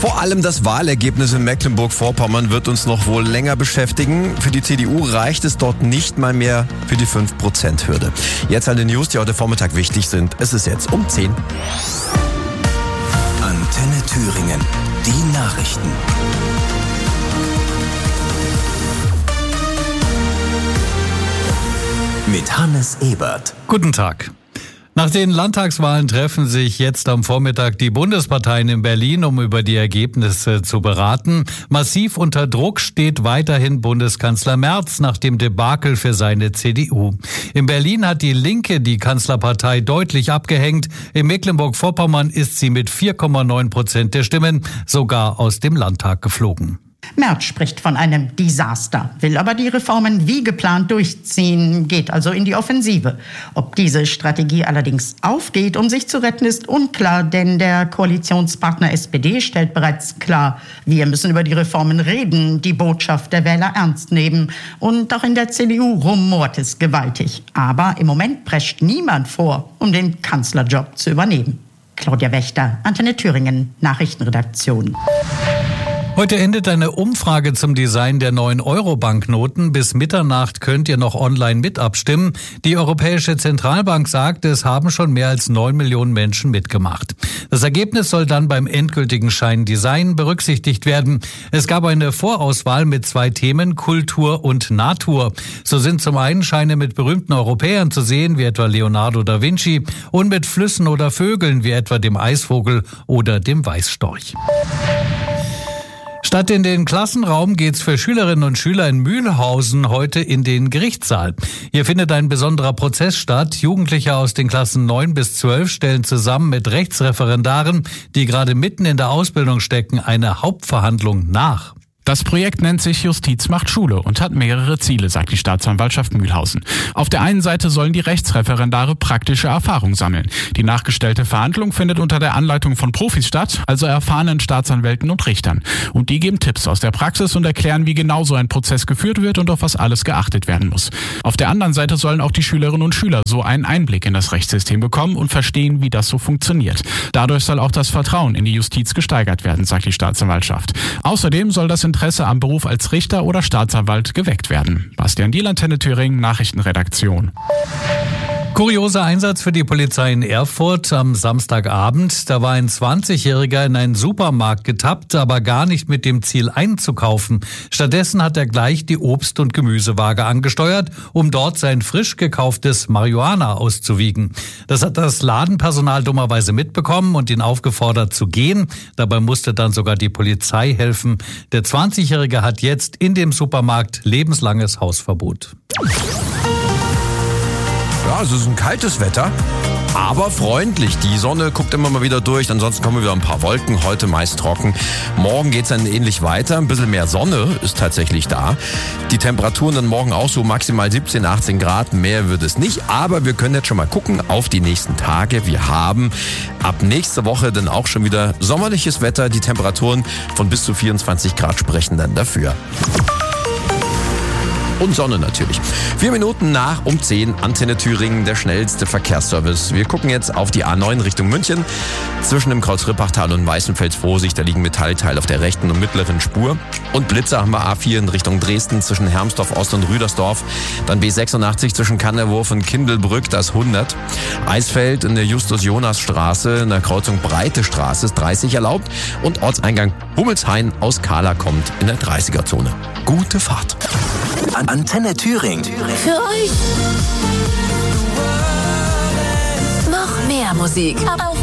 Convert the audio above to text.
Vor allem das Wahlergebnis in Mecklenburg-Vorpommern wird uns noch wohl länger beschäftigen. Für die CDU reicht es dort nicht mal mehr für die 5%-Hürde. Jetzt alle News, die heute Vormittag wichtig sind. Es ist jetzt um 10. Antenne Thüringen, die Nachrichten. Mit Hannes Ebert. Guten Tag. Nach den Landtagswahlen treffen sich jetzt am Vormittag die Bundesparteien in Berlin, um über die Ergebnisse zu beraten. Massiv unter Druck steht weiterhin Bundeskanzler Merz nach dem Debakel für seine CDU. In Berlin hat die Linke die Kanzlerpartei deutlich abgehängt. In Mecklenburg-Vorpommern ist sie mit 4,9% der Stimmen sogar aus dem Landtag geflogen. Merz spricht von einem Desaster, will aber die Reformen wie geplant durchziehen, geht also in die Offensive. Ob diese Strategie allerdings aufgeht, um sich zu retten, ist unklar, denn der Koalitionspartner SPD stellt bereits klar, wir müssen über die Reformen reden, die Botschaft der Wähler ernst nehmen. Und auch in der CDU rumort es gewaltig. Aber im Moment prescht niemand vor, um den Kanzlerjob zu übernehmen. Claudia Wächter, Antenne Thüringen, Nachrichtenredaktion. Heute endet eine Umfrage zum Design der neuen Euro-Banknoten. Bis Mitternacht könnt ihr noch online mit abstimmen. Die Europäische Zentralbank sagt, es haben schon mehr als 9 Millionen Menschen mitgemacht. Das Ergebnis soll dann beim endgültigen Scheindesign berücksichtigt werden. Es gab eine Vorauswahl mit 2 Themen, Kultur und Natur. So sind zum einen Scheine mit berühmten Europäern zu sehen, wie etwa Leonardo da Vinci, und mit Flüssen oder Vögeln, wie etwa dem Eisvogel oder dem Weißstorch. Statt in den Klassenraum geht's für Schülerinnen und Schüler in Mühlhausen heute in den Gerichtssaal. Hier findet ein besonderer Prozess statt. Jugendliche aus den Klassen 9 bis 12 stellen zusammen mit Rechtsreferendaren, die gerade mitten in der Ausbildung stecken, eine Hauptverhandlung nach. Das Projekt nennt sich Justiz macht Schule und hat mehrere Ziele, sagt die Staatsanwaltschaft Mühlhausen. Auf der einen Seite sollen die Rechtsreferendare praktische Erfahrung sammeln. Die nachgestellte Verhandlung findet unter der Anleitung von Profis statt, also erfahrenen Staatsanwälten und Richtern. Und die geben Tipps aus der Praxis und erklären, wie genau so ein Prozess geführt wird und auf was alles geachtet werden muss. Auf der anderen Seite sollen auch die Schülerinnen und Schüler so einen Einblick in das Rechtssystem bekommen und verstehen, wie das so funktioniert. Dadurch soll auch das Vertrauen in die Justiz gesteigert werden, sagt die Staatsanwaltschaft. Außerdem soll das Interesse am Beruf als Richter oder Staatsanwalt geweckt werden. Bastian Diel, Antenne Thüringen, Nachrichtenredaktion. Kurioser Einsatz für die Polizei in Erfurt am Samstagabend. Da war ein 20-Jähriger in einen Supermarkt getappt, aber gar nicht mit dem Ziel einzukaufen. Stattdessen hat er gleich die Obst- und Gemüsewaage angesteuert, um dort sein frisch gekauftes Marihuana auszuwiegen. Das hat das Ladenpersonal dummerweise mitbekommen und ihn aufgefordert zu gehen. Dabei musste dann sogar die Polizei helfen. Der 20-Jährige hat jetzt in dem Supermarkt lebenslanges Hausverbot. Ja, es ist ein kaltes Wetter, aber freundlich. Die Sonne guckt immer mal wieder durch, ansonsten kommen wieder ein paar Wolken, heute meist trocken. Morgen geht's dann ähnlich weiter, ein bisschen mehr Sonne ist tatsächlich da. Die Temperaturen dann morgen auch so maximal 17, 18 Grad, mehr wird es nicht. Aber wir können jetzt schon mal gucken auf die nächsten Tage. Wir haben ab nächste Woche dann auch schon wieder sommerliches Wetter. Die Temperaturen von bis zu 24 Grad sprechen dann dafür. Und Sonne natürlich. 4 Minuten nach um 10, Antenne Thüringen, der schnellste Verkehrsservice. Wir gucken jetzt auf die A9 Richtung München. Zwischen dem Kreuz-Rippachtal und Weißenfels Vorsicht, da liegen Metallteile auf der rechten und mittleren Spur. Und Blitzer haben wir A4 in Richtung Dresden zwischen Hermsdorf Ost und Rüdersdorf. Dann B86 zwischen Kanderwurf und Kindelbrück, das 100. Eisfeld in der Justus-Jonas-Straße, in der Kreuzung Breite Straße ist 30 erlaubt. Und Ortseingang Hummelshain aus Kahla kommt in der 30er-Zone. Gute Fahrt. Antenne Thüringen. Für euch noch mehr Musik. Auf